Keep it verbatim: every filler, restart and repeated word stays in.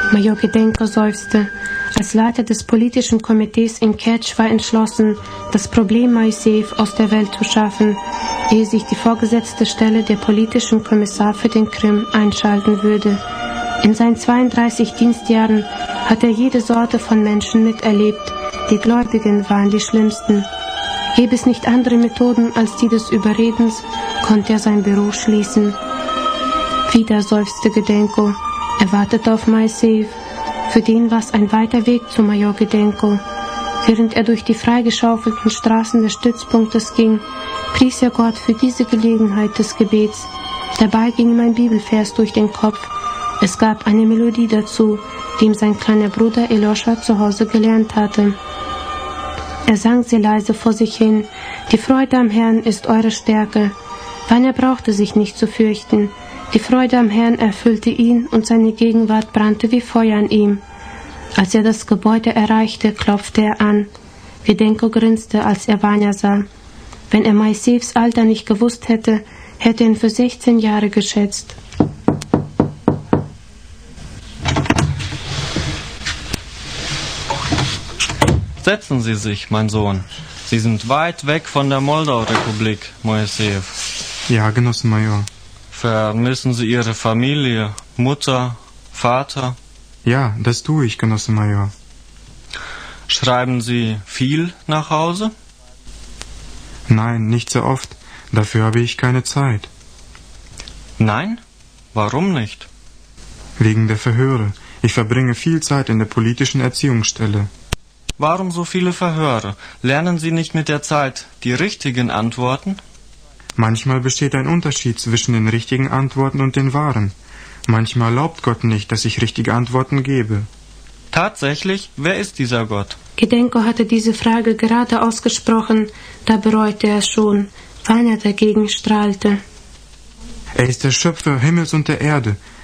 Major Gedenko seufzte. Als Leiter des politischen Komitees in Kertsch war entschlossen, das Problem Moisejew aus der Welt zu schaffen, ehe sich die vorgesetzte Stelle der politischen Kommissar für den Krim einschalten würde. In seinen zweiunddreißig Dienstjahren hat er jede Sorte von Menschen miterlebt. Die Gläubigen waren die schlimmsten. Gäbe es nicht andere Methoden als die des Überredens, konnte er sein Büro schließen. Wieder seufzte Gedenko. Er wartete auf Moisejew. Für den war es ein weiter Weg zu Major Gedenko. Während er durch die freigeschaufelten Straßen des Stützpunktes ging, pries er Gott für diese Gelegenheit des Gebets. Dabei ging ihm ein Bibelvers durch den Kopf. Es gab eine Melodie dazu, die ihm sein kleiner Bruder Eloscha zu Hause gelernt hatte. Er sang sie leise vor sich hin. Die Freude am Herrn ist eure Stärke. Weiner brauchte sich nicht zu fürchten. Die Freude am Herrn erfüllte ihn und seine Gegenwart brannte wie Feuer an ihm. Als er das Gebäude erreichte, klopfte er an. Gedenko grinste, als er Vanya sah. Wenn er Moisejews Alter nicht gewusst hätte, hätte er ihn für sechzehn Jahre geschätzt. Setzen Sie sich, mein Sohn. Sie sind weit weg von der Moldau-Republik, Moisejew. Ja, Genossenmajor. Vermissen Sie Ihre Familie, Mutter, Vater? Ja, das tue ich, Genossenmajor. Schreiben Sie viel nach Hause? Nein, nicht so oft. Dafür habe ich keine Zeit. Nein? Warum nicht? Wegen der Verhöre. Ich verbringe viel Zeit in der politischen Erziehungsstelle. Warum so viele Verhöre? Lernen Sie nicht mit der Zeit die richtigen Antworten? Manchmal besteht ein Unterschied zwischen den richtigen Antworten und den wahren. Manchmal erlaubt Gott nicht, dass ich richtige Antworten gebe. Tatsächlich? Wer ist dieser Gott? Gedenko hatte diese Frage gerade ausgesprochen, da bereute er es schon. Vanya dagegen strahlte. Er ist der Schöpfer Himmels und der Erde.